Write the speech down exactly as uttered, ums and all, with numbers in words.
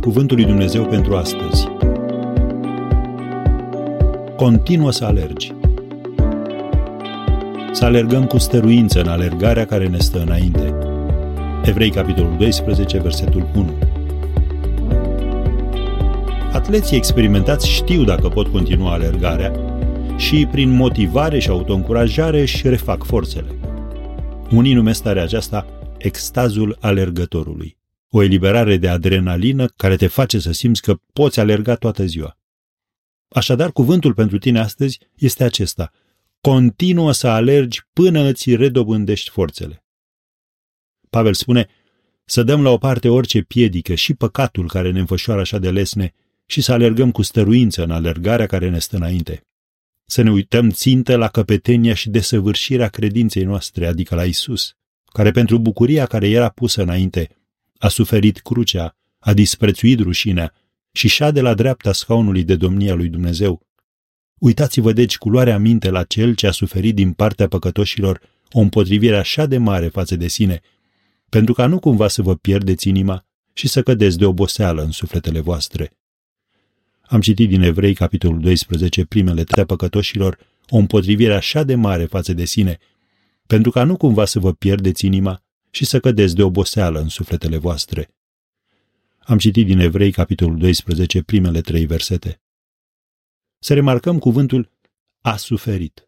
Cuvântul lui Dumnezeu pentru astăzi. Continuă să alergi. Să alergăm cu stăruință în alergarea care ne stă înainte. Evrei, capitolul doisprezece, versetul unu. Atleții experimentați știu dacă pot continua alergarea și, prin motivare și autoîncurajare, își refac forțele. Unii numesc starea aceasta extazul alergătorului. O eliberare de adrenalină care te face să simți că poți alerga toată ziua. Așadar, cuvântul pentru tine astăzi este acesta: continuă să alergi până îți redobândești forțele. Pavel spune să dăm la o parte orice piedică și păcatul care ne înfășoară așa de lesne și să alergăm cu stăruință în alergarea care ne stă înainte. Să ne uităm țintă la căpetenia și desăvârșirea credinței noastre, adică la Isus, care pentru bucuria care era pusă înainte a suferit crucea, a disprețuit rușinea și șade la dreapta scaunului de domnia lui Dumnezeu. Uitați-vă deci cu luarea minte la Cel ce a suferit din partea păcătoșilor o împotrivire așa de mare față de sine, pentru ca nu cumva să vă pierdeți inima și să cădeți de oboseală în sufletele voastre. Am citit din Evrei, capitolul doisprezece, primele trei păcătoșilor, o împotrivire așa de mare față de sine, pentru ca nu cumva să vă pierdeți inima și să cădeți de oboseală în sufletele voastre. Am citit din Evrei, capitolul doisprezece, primele trei versete. Să remarcăm cuvântul a suferit.